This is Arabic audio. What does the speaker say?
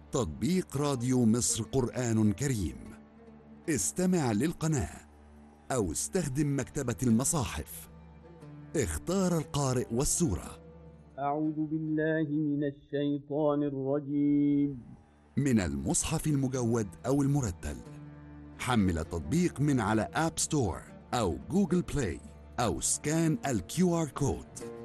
تطبيق راديو مصر قرآن كريم. استمع للقناة أو استخدم مكتبة المصاحف. اختار القارئ والسورة. أعوذ بالله من الشيطان الرجيم. من المصحف المجود أو المرتل. حمل التطبيق من على آب ستور أو جوجل بلاي أو سكان الQR كود.